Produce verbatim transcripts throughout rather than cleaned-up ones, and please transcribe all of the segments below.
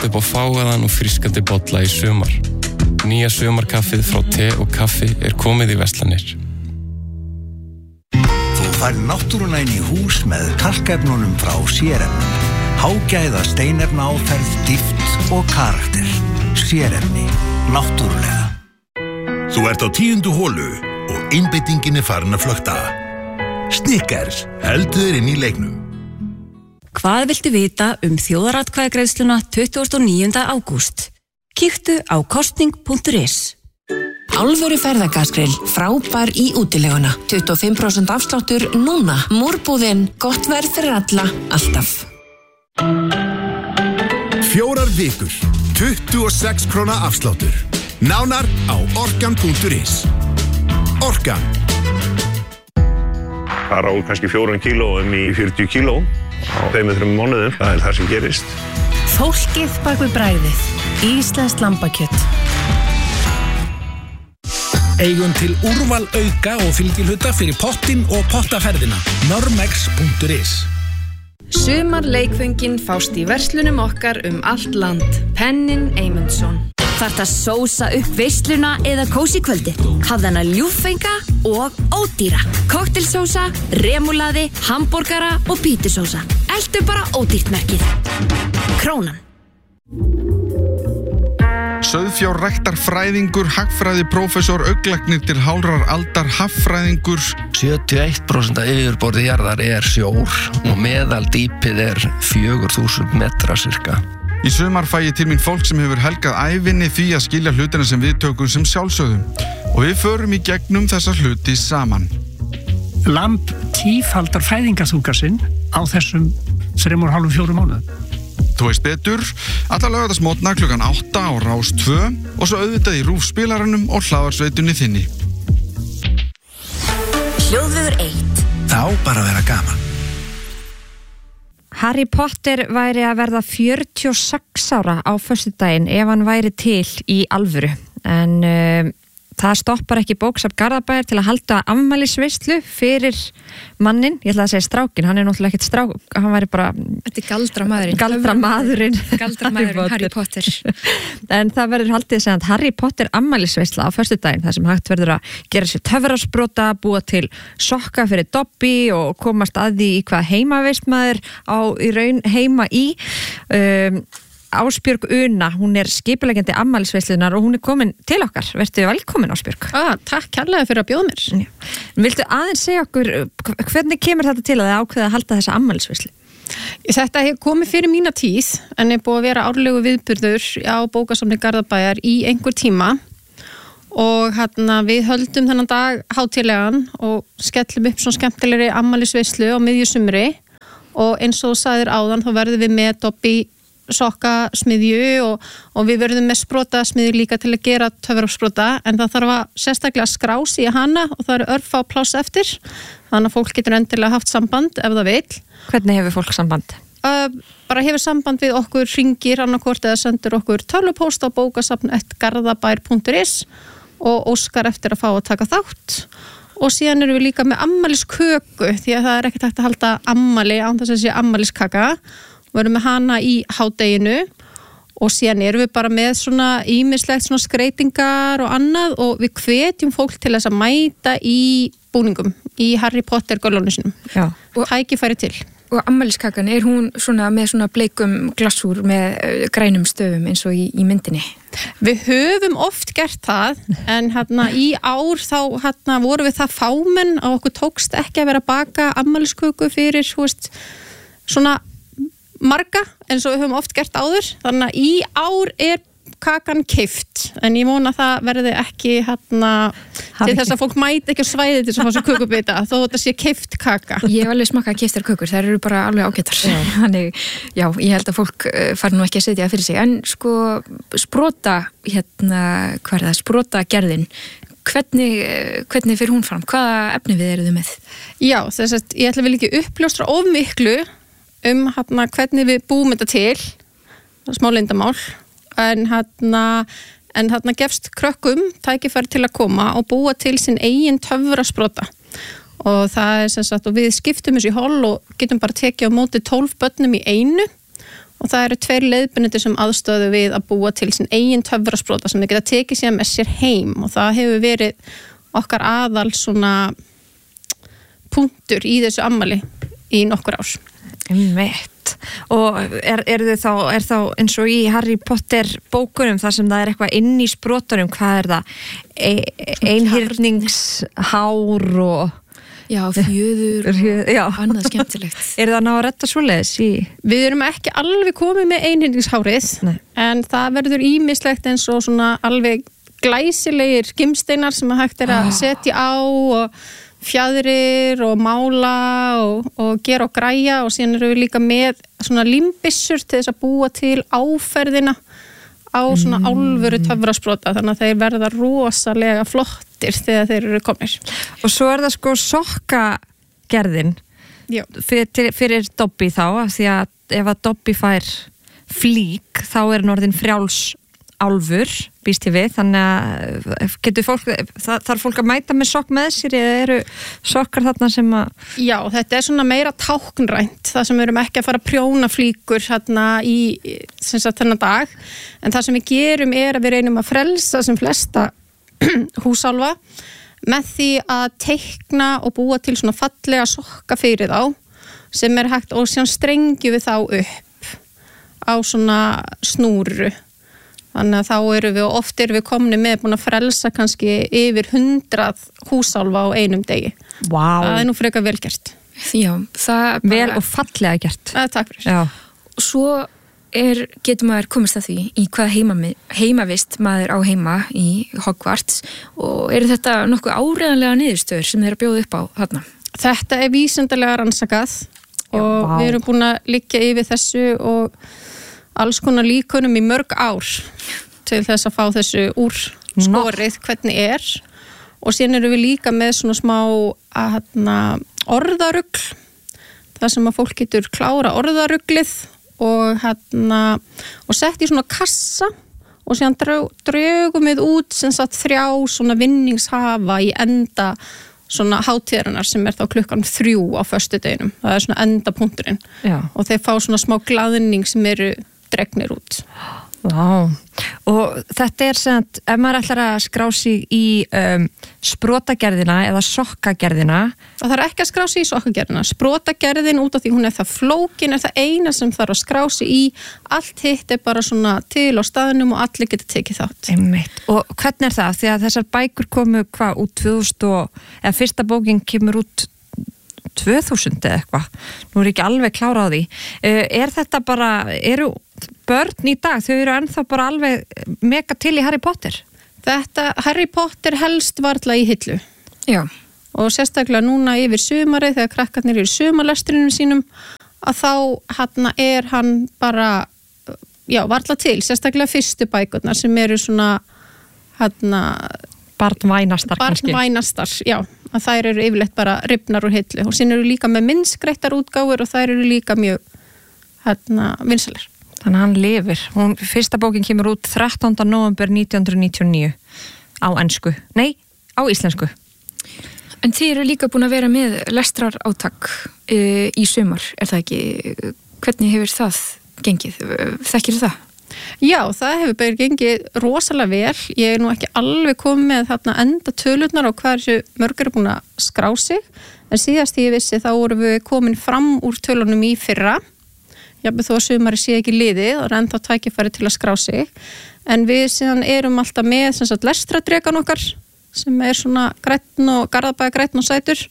bjóðast upp á fágaðan og frískandi bolla í sumar. Nýja sumarkaffið frá te og kaffi er komið í verslanir. Þú færð náttúruna inn í hús með kalkefnunum frá sérefnum. Hágæða steinefna áferð, dýpt og karakter. Sérefni, náttúrulega. Þú ert á tíundu holu og einbeitingin er farin að flökta. Snickers, heldur þér inn í leiknum. Hvað viltu vita um þjóðaratkvæðagreiðsluna tuttugasta og níunda ágúst? Kíktu á kosning punktur is. Alvöru ferðagaskrill, frábær í útileguna. tuttugu og fimm prósent afsláttur núna. Múrbúðin, gott verð fyrir alla, alltaf. Fjórar vikur, tuttugu og sex króna afsláttur. Nánar á orkan punktur is. Orkan. Það ráð kannski fjórum kílóum í fjörutíu kíló á tveimur til þremur mánuðum. Það er það sem gerist. Fólkið bak við bragðið. Íslenskt lambakjöt. Eigum til úrval auka og fylgihluta fyrir pottinn og pottaferðina. normex punktur is. Sumar leikföngin fást í verslunum okkar um allt land. Pennin Eymundsson. Þarft að sósa upp veisluna eða kósí kvöldi. Hafðu hana ljúffenga og ódýra. Koktelsósa, remúlaði, hambúrgara og pítusósa. Eltu bara ódýrt merkið. Krónan. Sauðfjárræktarfræðingur, hagfræði prófessor, auglæknir til hálfrar aldar, haffræðingur. sjötíu og eitt prósent af yfirborði jarðar er sjór og meðal dýpið er fjögur þúsund metra cirka. Í sumar fæ ég til mín fólk sem hefur helgað ævinni því að skilja hlutina sem við tökum sem sjálfsögðum. Og við förum í gegnum þessa hluti saman. Lamb tífaldar fæðingarþunga sinn á þessum þremur og hálfum fjórum mánuðum. Þú veist betur, alla laugardagsmótna klukkan átta á Rás tvö og svo auðvitað í rúfspilaranum og hlaðarsveitunni þinni. Hljóðveður eitt. Þá bara vera gaman. Harry Potter væri að verða fjörutíu og sex ára á föstudaginn ef hann væri til í alvöru. En uh, það stoppar ekki bókasafn Garðabæjar til að halda afmælisveislu fyrir mannin. Ég ætla að segja strákin, hann er náttúrulega ekkert strák, hann væri bara... Þetta er galdramaðurinn. Galdramaðurinn. Galdramaðurinn Harry Potter. En það verður haldið sem Harry Potter afmælisveisla á föstudaginn, þar sem hægt verður að gera sér töfrasprota, búa til sokka fyrir Dobby og komast að því í hvað heimaveistmaður á í raun heima í. Um, Ásbjörg Una, hún er skipuleggjandi afmælisveislunar og hún er komin til okkar. Vertu velkomin, Ásbjörg. Ah, takk kærlega fyrir að bjóða mér. Já. Viltu aðeins segja okkur, hvernig kemur þetta til að þið ákveða að halda þessa afmælisveislu? Þetta hefur komið fyrir mína tíð, en er búið að vera árlegu viðburður á bókasafni Garðabæjar í einhver tíma og hérna við höldum þennan dag hátíðlegan og skellum upp svona skemmtilegri afmælisveislu á miðju sumri og eins og þú sagðir áðan þá verðum við með Dobby sokka smiðju og, og við verðum með sprota smiðju líka til að gera töfrasprota en það þarf að sérstaklega skrás í hana og það eru örfá pláss eftir þannig að fólk getur endilega haft samband ef það vil. Hvernig hefur fólk samband? Uh, bara hefur samband við okkur, hringir annarkvort eða sendur okkur tölvupóst á bókasafn at garðabæjar punktur is og óskar eftir að fá að taka þátt og síðan erum við líka með ammælisköku því að það er ekkert hægt að halda ammæli án þess að sé ammæliskaka. Við erum með hana í hádeginu og síðan erum við bara með svona ýmislegt svona skreytingar og annað og við hvetjum fólk til þess að mæta í búningum, í Harry Potter gölunum sinum. Já. Og tækifæri til. Og ammæliskakan, er hún svona með svona bleikum glassúr með grænum stöfum eins og í, í myndinni? Við höfum oft gert það en hérna í ár þá hérna vorum við það fámenn og okkur tókst ekki að vera að baka ammælisköku fyrir, þú veist, svona marga eins og við höfum oft gert áður þannig að í ár er kakan keypt en ég vona að það verði ekki hérna til þess að fólk mæti ekki á svæði til þess að fá sér kökubita þó þetta sé keypt kaka. Ég hef alveg smakkað keyptar kökur, þær eru bara alveg ágætar. Þannig, já, ég held að fólk fari nú ekki að setja það fyrir sig en sko sprota hérna, hvað er það, sprota gerðin hvernig, hvernig fyrir hún fram? Hvaða efni við eruðu með? Já, þess að ég ætla vel ekki uppljóstra of miklu um hérna hvernig við búum þetta til smá leyndamál en hérna en hérna gefst krökkum tækifæri til að koma og búa til sinn eigin töfrasprota og það er sem sagt og við skiptum þessu í hol og getum bara tekið á móti tólf börnum í einu og það eru tveir leiðbeinendur sem aðstöðu við að búa til sín eigin töfrasprota sem þau geta tekið sér með sér heim og það hefur verið okkar aðal svona punktur í þessu ammali í nokkur ár. Einmitt. Og er, er, þá, er þá eins og í Harry Potter bókunum þar sem það er eitthvað inn í sprotunum, hvað er það? E, einhyrningshár og Já, fjöður og annað skemmtilegt. Er það ná að redda svoleiðis í? Við erum ekki alveg komið með einhyrningshárið, en það verður ýmislegt eins og svona alveg glæsilegir gimsteinar sem að hægt er að setja á og fjaðrir og mála og, og gera og græja og síðan eru við líka með svona límbissur til þess að búa til áferðina á svona mm. álfuru töfrasprota þannig að þeir verða rosalega flottir þegar þeir eru komnir. Og svo er það sko sokkagerðin fyrir, fyrir Dobby þá af því að ef að Dobby fær flík þá er hann orðinn frjáls álfur, býst ég við, þannig að getur fólk, það, þarf fólk að mæta með sokk með sér eða eru sokkar þarna sem að... Já, þetta er svona meira táknrænt, það sem við erum ekki að fara að prjóna flíkur hérna í sem sagt þennan dag, en það sem við gerum er að við reynum að frelsa sem flesta húsálfa með því að teikna og búa til svona fallega sokka fyrir þá sem er hægt og síðan strengjum við þá upp á svona snúru. Þannig að þá eru við, og oft eru við komni með búin að frelsa kannski yfir hundrað húsálfa á einum degi. Vá. Wow. Það er nú frekar vel gert. Já, það er bara... Vel og fallega gert. Að, takk fyrir. Já. Og svo er, getur maður komist að því í hvað heima, heimavist maður á heima í Hogwarts og eru þetta nokkuð áreiðanlega niðurstöður sem þeir að bjóða upp á þarna? Þetta er vísindalega rannsakað og Já, wow. við erum búin að liggja yfir þessu og alls konar líkunum í mörg ár til þess að fá þessu úr skorið hvernig er og síðan eru við líka með svona smá að, hérna, orðarugl þar sem að fólk getur klára orðaruglið og, hérna, og sett í svona kassa og síðan draugum við út sem sagt þrjá svona vinningshafa í enda svona hátíðarinnar sem er þá klukkan þrjú á föstudeginum, það er svona endapunkturinn og þeir fá svona smá glaðning sem eru dregnir út. Vá, og þetta er sem að ef maður ætlar að skrá sig í um, sprotagerðina eða sokkagerðina. Það þarf ekki að skrá sig í sokkagerðina. Sprotagerðin út af því hún er það flókin er það eina sem þarf að skrá sig í. Allt hitt er bara svona til á staðnum og allir geta tekið þátt. Einmitt. Og hvernig er það? Því að þessar bækur komu hvað út tvö þúsund og, eða fyrsta bókin kemur út tvö þúsund eða eitthvað. Nú er ekki alveg klára á því. Uh, er þetta bara, eru börn í dag, þau eru ennþá bara alveg mega til í Harry Potter? Þetta, Harry Potter helst varla í hillu. Já. Og sérstaklega núna yfir sumarið, þegar krakkarnir eru í sumarlestrinu sínum, að þá hann er hann bara, já, varla til, sérstaklega fyrstu bækurnar sem eru svona hann barnvænastar kannski. Barnvænastar, já, að þær eru yfirleitt bara rifnar úr hillu og sín eru líka með minnskreittar útgáfur og þær eru líka mjög hann vinsalir. Þannig að hann lifir. Hún, fyrsta bókin kemur út þrettánda nóvember nítján hundruð níutíu og níu á ensku. Nei, á íslensku. En þið eru líka búin að vera með lestrar átak e, í sumar, er það ekki? Hvernig hefur það gengið? Þekkir það? Já, það hefur bara gengið rosalega vel. Ég er nú ekki alveg komið með þarna enda tölurnar á hversu mörg eru búin að skrá sig. En síðast ég vissi þá vorum við komin fram úr tölunum í fyrra. Jafnveg þó að sumari sé ekki liðið og er ennþá tækifæri til að skrá sig. En við síðan erum alltaf með sem sagt lestradrekan okkar sem er svona grænn og garðabæja grænn og sætur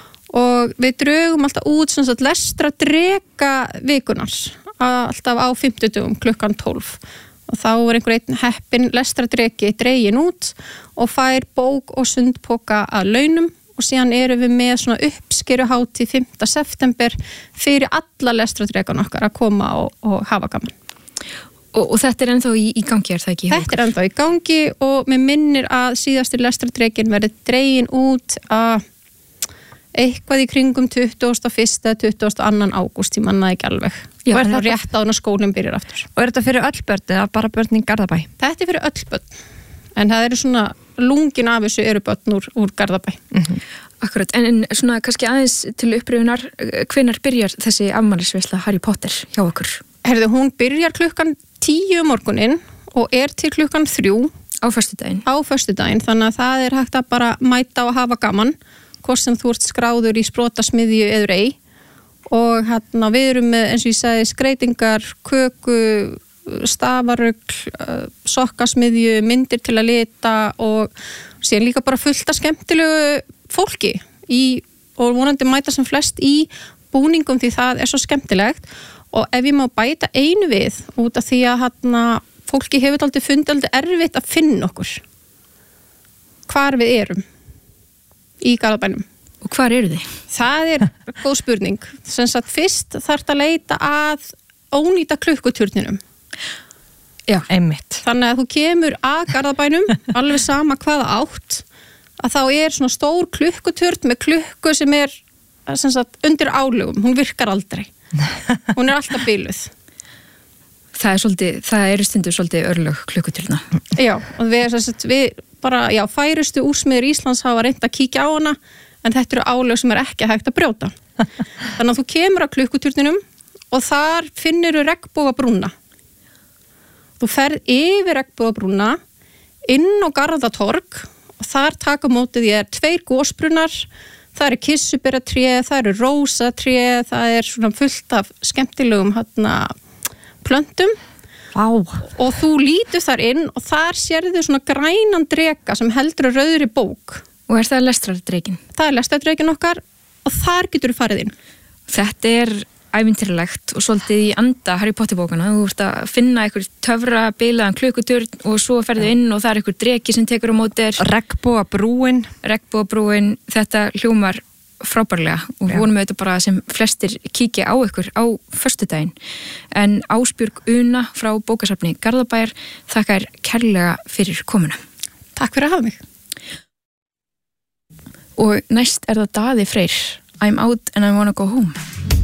og við draugum alltaf út sem sagt lestradreka vikunar alltaf á fimmtudögum klukkan tólf og þá er einhver einn heppin lestradreki dregin út og fær bók og sundpoka að launum og síðan erum við með svona uppskeruhátíð fimmta september fyrir alla lestradrekan okkar að koma og, og hafa gaman. Og, og þetta er ennþá í, í gangi, er það ekki? Þetta er ennþá í gangi og mér minnir að síðastur lestradrekin verði dregin út að eitthvað í kringum tuttugasta og fyrsta til tuttugasta og annan ágúst, ég manna ekki alveg. Já, og er það rétt áður en skólinn byrjar aftur. Og er þetta fyrir öll börn eða bara börn í Garðabæ? Þetta er fyrir öll börn. En það eru svona, lungin af þessu eru börn úr, úr Garðabæ. Mm-hmm. Akkurat, en, en svona kannski aðeins til uppröfunar, hvenær byrjar þessi afmælisveisla Harry Potter hjá okkur? Herðu, hún byrjar klukkan tíu um morgunin og er til klukkan þrjú á föstudaginn. Á föstudaginn, þannig að það er hægt að bara mæta og hafa gaman, hvort sem þú ert skráður í sprotasmiðju eður ei. Og hérna við erum með, eins og ég segi, skreytingar, köku, stafarugl, sokkasmiðju, myndir til að lita og síðan líka bara fullt af skemmtilegu fólki í, og vonandi mæta sem flest í búningum því það er svo skemmtilegt. Og ef ég má bæta einu við út af því að hérna fólki hefur aldrei fundið aldrei erfitt að finna okkur hvar við erum í Garðabænum. Og hvar eru þið? Það er góð spurning. Sem sagt fyrst þarf að leita að ónýta klukkuturninum. Já, einmitt. Þannig að þú kemur að Garðabænum alveg sama hvaða átt að þá er svona stór klukkuturn með klukku sem er sem sagt undir álögum. Hún virkar aldrei. Hún er alltaf biluð. Það er svolítið, það eru stundur svolítið örlög klukkuturna. Já, og við, sagt, við bara, já, færustu úrsmiður Íslands hafa reynt að kíkja á hana, en þetta eru álög sem er ekki hægt að brjóta. Þannig að þú kemur að klukkuturninum og þar finnir þú regnbogabrúna. Þú ferð yfir regnbogabrúna inn á Garðatorg og þar taka mótið þér tveir gósbrunnar, það eru kissuberatré, það eru rósatré, það er svona fullt af skemmtilegum hérna plöntum. Vá. Og þú lítur þar inn og þar sérðu svona grænan dreka sem heldur rauðri bók. Og er það lestrardrekin? Það er lestrardrekin okkar og þar getur þú farið inn. Þetta er ævintýralegt og svolítið í anda Harry Potter bókana. Þú ert að finna einhver töfra bilaðan klukkuturn og svo ferðu inn og það er einhver dreki sem tekur á móti þér. Regnbogabrúin. Regnbogabrúin, þetta hljómar frábærlega og vonum við þetta bara sem flestir kíkja á ykkur á föstudaginn. En Ásbjörg Una frá bókasafni Garðabæjar þakkar kærlega fyrir komuna. Takk fyrir að hafa mig. Og næst er það Daði Freyr. I'm out and I wanna go home.